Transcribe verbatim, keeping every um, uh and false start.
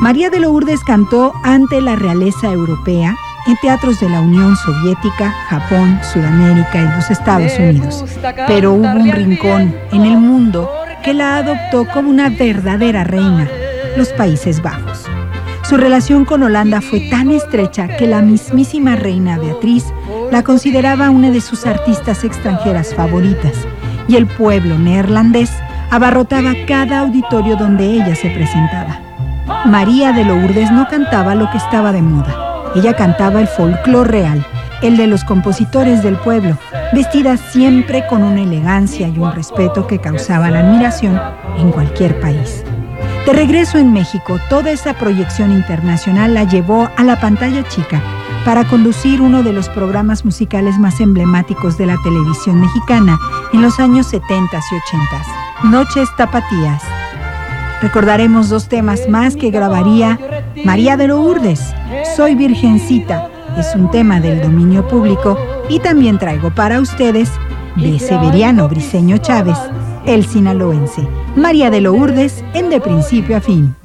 María de Lourdes cantó ante la realeza europea en teatros de la Unión Soviética, Japón, Sudamérica y los Estados Unidos. Pero hubo un rincón en el mundo que la adoptó como una verdadera reina, los Países Bajos. Su relación con Holanda fue tan estrecha que la mismísima reina Beatriz la consideraba una de sus artistas extranjeras favoritas, y el pueblo neerlandés abarrotaba cada auditorio donde ella se presentaba. María de Lourdes no cantaba lo que estaba de moda. Ella cantaba el folclore real, el de los compositores del pueblo, vestida siempre con una elegancia y un respeto que causaban admiración en cualquier país. De regreso en México, toda esa proyección internacional la llevó a la pantalla chica para conducir uno de los programas musicales más emblemáticos de la televisión mexicana en los años setenta y ochenta, Noches Tapatías. Recordaremos dos temas más que grabaría María de Lourdes. Soy Virgencita es un tema del dominio público, y también traigo para ustedes de Severiano Briceño Chávez, el sinaloense, María de Lourdes en De Principio a Fin.